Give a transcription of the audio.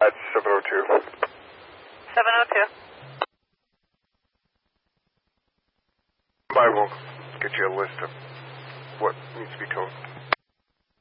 That's 702. 702. I will get you a list of what needs to be told.